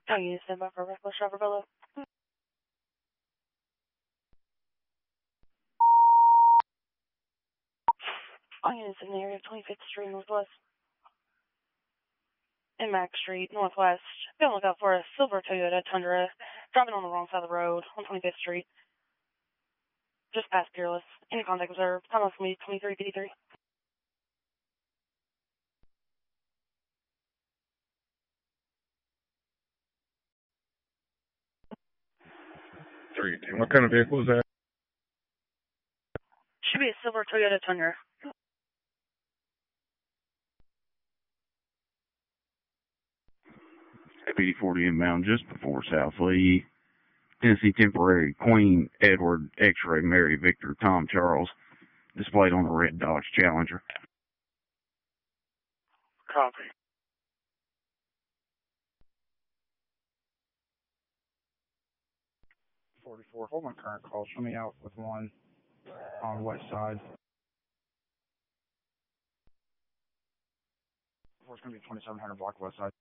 Oh, you stand by for reckless driver below. All units in the area of 25th Street Northwest and Mack Street Northwest. Be on the lookout for a silver Toyota Tundra driving on the wrong side of the road on 25th Street. Just past Peerless. Any contact observed. Time on me 2353. What kind of vehicle is that? Should be a silver Toyota Tundra. Speedy 40 inbound just before South Lee. Tennessee temporary Queen Edward X-ray Mary Victor Tom Charles displayed on the red Dodge Challenger. Copy. 44, hold my current call. Show me out with one on west side. It's going to be 2700 block west side.